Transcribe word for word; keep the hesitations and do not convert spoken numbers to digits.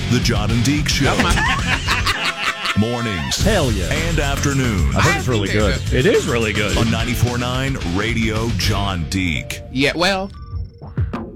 The John and Deke Show. Mornings. Hell yeah. And afternoons. I think it's really good. It is really good. On ninety-four point nine Radio John Deke. Yeah, well...